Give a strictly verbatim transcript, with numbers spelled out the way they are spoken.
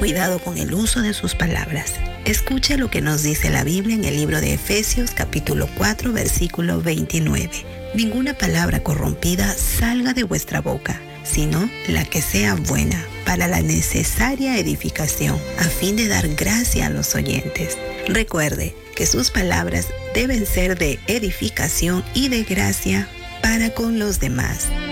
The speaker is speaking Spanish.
cuidado con el uso de sus palabras. Escucha lo que nos dice la Biblia en el libro de Efesios capítulo cuatro versículo veintinueve. Ninguna palabra corrompida salga de vuestra boca, sino la que sea buena para la necesaria edificación, a fin de dar gracia a los oyentes. Recuerde que sus palabras deben ser de edificación y de gracia para con los demás.